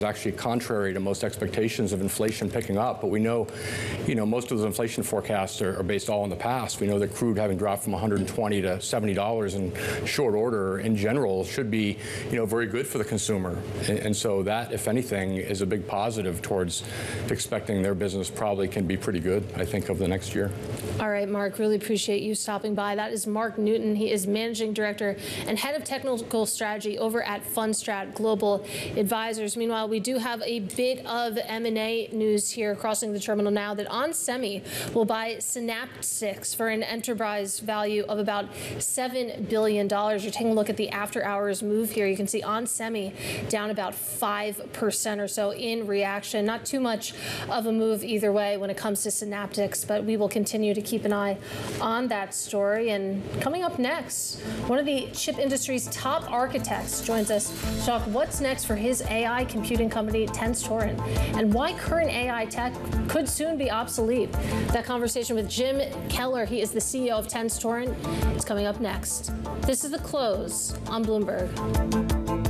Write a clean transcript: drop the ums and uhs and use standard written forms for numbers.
Actually contrary to most expectations of inflation picking up, but we know, most of those inflation forecasts are based all in the past. We know that crude having dropped from $120 to $70 in short order in general should be, very good for the consumer. And so that, if anything, is a big positive towards expecting their business probably can be pretty good, I think, over the next year. All right, Mark, really appreciate you stopping by. That is Mark Newton. He is Managing Director and Head of Technical Strategy over at Fundstrat Global Advisors. Meanwhile, we do have a bit of M&A news here crossing the terminal now that onsemi will buy Synaptics for an enterprise value of about $7 billion. You're taking a look at the after-hours move here. You can see onsemi down about 5% or so in reaction. Not too much of a move either way when it comes to Synaptics, but we will continue to keep an eye on that story. And coming up next, one of the chip industry's top architects joins us to talk what's next for his AI computing company, Tenstorrent, and why current AI tech could soon be obsolete. That conversation with Jim Keller, he is the CEO of Tenstorrent, is coming up next. This is The Close on Bloomberg.